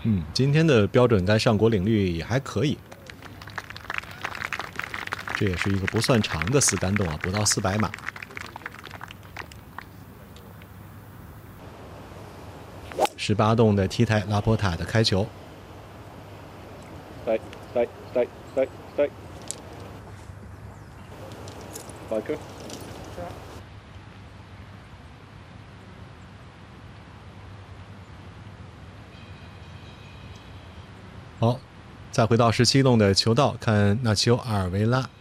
今天的标准杆上果岭率也还可以，这也是一个不算长的4杆洞啊，不到400码。18洞的 T 台拉波塔的开球， stay. Biker. 好，再回到17洞的球道，看纳奇欧·阿尔维拉